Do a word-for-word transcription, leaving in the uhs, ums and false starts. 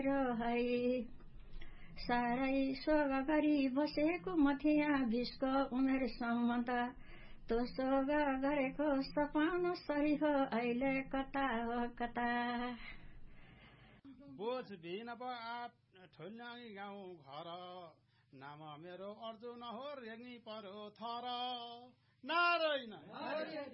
है सारै सोग गरी बसेको म थिएँ बिसको उमेरसम्म त तो सोग गरेको सपाउनु सही हो अहिले कता हो कता बोझ बिन आठ ठुल्याङ्गी गाउँ घर नाम मेरो अर्जुन हो रेग्मी पर्यो थर नारायण